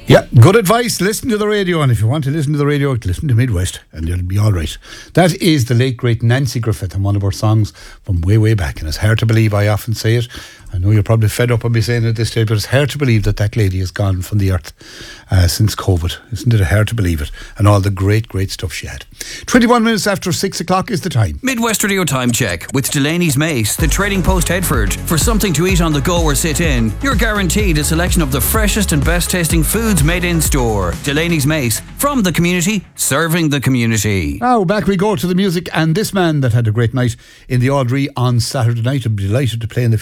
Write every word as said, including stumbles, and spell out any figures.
Yeah, good advice. Listen to the radio, and if you want to listen to the radio, listen to Midwest, and you'll be all right. That is the late, great Nancy Griffith, and one of her songs from way, way back. And it's hard to believe, I often say it. I know you're probably fed up of me saying it at this stage, but it's hard to believe that that lady has gone from the earth uh, since COVID. Isn't it hard to believe it? And all the great, great stuff she had. twenty-one minutes after six o'clock is the time. Midwest Radio Time Check with Delaney's Mace, the Trading Post Headford. For something to eat on the go or sit in, you're guaranteed a selection of the freshest and best tasting foods made in store. Delaney's Mace, from the community, serving the community. Now back we go to the music, and this man that had a great night in the Audrey on Saturday night, I'm delighted to play in the